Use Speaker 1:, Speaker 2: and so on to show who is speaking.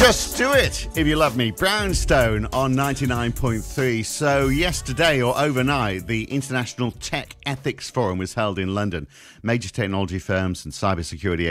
Speaker 1: Just do it if you love me. Brownstone on 99.3. So yesterday or overnight, the International Tech Ethics Forum was held in London. Major technology firms and cybersecurity